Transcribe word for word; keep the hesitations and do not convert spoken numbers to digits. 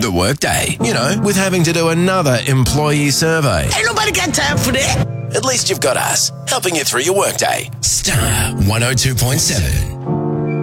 the workday. You know, with having to do another employee survey. Ain't nobody got time for that. At least you've got us, helping you through your workday. Star one oh two point seven.